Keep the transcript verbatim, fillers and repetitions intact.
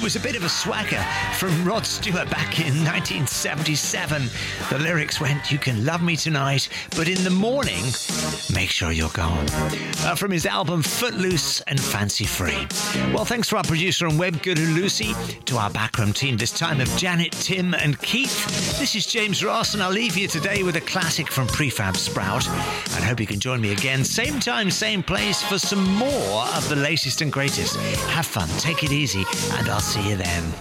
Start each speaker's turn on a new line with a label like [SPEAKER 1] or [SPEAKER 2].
[SPEAKER 1] It was a bit of a swagger from Rod Stewart back in nineteen seventy-seven. The lyrics went, "You can love me tonight, but in the morning, make sure you're gone." Uh, from his album Footloose and Fancy Free. Well, thanks to our producer and web guru Lucy, to our backroom team, this time of Janet, Tim and Keith. This is James Ross, and I'll leave you today with a classic from Prefab Sprout. And hope you can join me again, same time, same place, for some more of the latest and greatest. Have fun, take it easy, and I'll see you then.